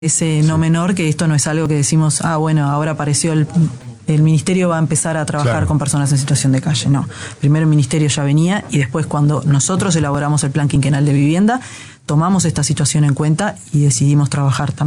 Ese no menor, que esto no es algo que decimos, bueno, ahora apareció el ministerio va a empezar a trabajar con personas en situación de calle. No, primero el ministerio ya venía y después cuando nosotros elaboramos el plan quinquenal de vivienda, tomamos esta situación en cuenta y decidimos trabajar también.